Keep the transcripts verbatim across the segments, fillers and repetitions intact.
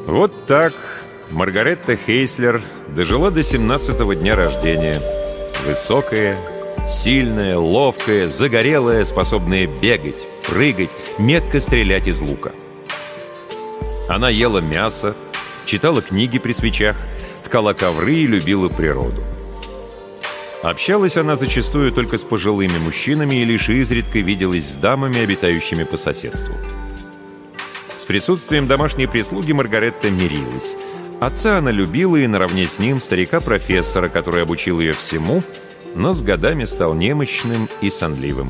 Вот так Маргаретта Хейслер дожила до семнадцатого дня рождения. Высокая, сильная, ловкая, загорелая, способная бегать, прыгать, метко стрелять из лука. Она ела мясо, читала книги при свечах, ткала ковры и любила природу. Общалась она зачастую только с пожилыми мужчинами и лишь изредка виделась с дамами, обитающими по соседству. С присутствием домашней прислуги Маргаретта мирилась. Отца она любила и наравне с ним старика-профессора, который обучил ее всему, но с годами стал немощным и сонливым.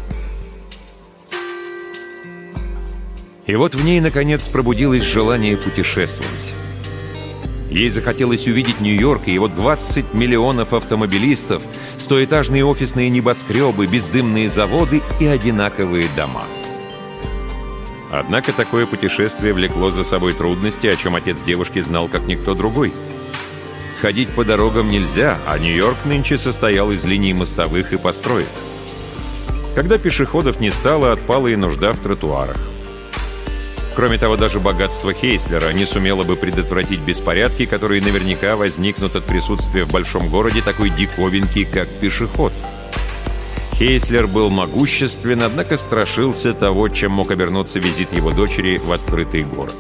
И вот в ней, наконец, пробудилось желание путешествовать. Ей захотелось увидеть Нью-Йорк и его двадцать миллионов автомобилистов, стоэтажные офисные небоскребы, бездымные заводы и одинаковые дома. Однако такое путешествие влекло за собой трудности, о чем отец девушки знал как никто другой. Ходить по дорогам нельзя, а Нью-Йорк нынче состоял из линий мостовых и построек. Когда пешеходов не стало, отпала и нужда в тротуарах. Кроме того, даже богатство Хейслера не сумело бы предотвратить беспорядки, которые наверняка возникнут от присутствия в большом городе такой диковинки, как пешеход. Хейслер был могуществен, однако страшился того, чем мог обернуться визит его дочери в открытый город.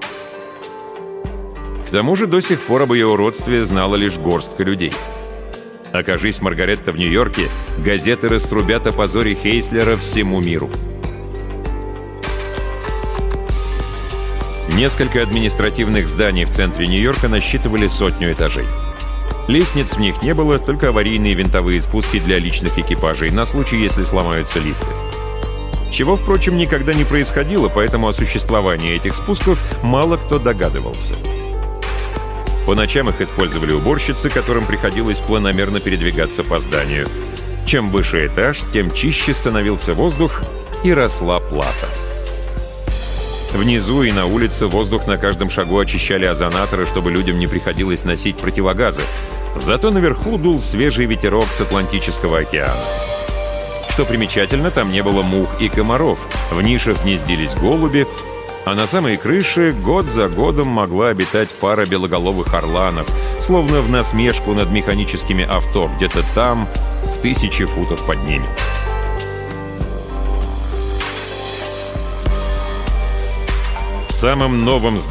К тому же до сих пор об ее уродстве знала лишь горстка людей. Окажись Маргаретта в Нью-Йорке, газеты раструбят о позоре Хейслера всему миру. Несколько административных зданий в центре Нью-Йорка насчитывали сотню этажей. Лестниц в них не было, только аварийные винтовые спуски для личных экипажей на случай, если сломаются лифты. Чего, впрочем, никогда не происходило, поэтому о существовании этих спусков мало кто догадывался. По ночам их использовали уборщицы, которым приходилось планомерно передвигаться по зданию. Чем выше этаж, тем чище становился воздух и росла плата. Внизу и на улице воздух на каждом шагу очищали озонаторы, чтобы людям не приходилось носить противогазы. Зато наверху дул свежий ветерок с Атлантического океана. Что примечательно, там не было мух и комаров, в нишах гнездились голуби, а на самой крыше год за годом могла обитать пара белоголовых орланов, словно в насмешку над механическими авто, где-то там, в тысячи футов под ними. В самом новом здании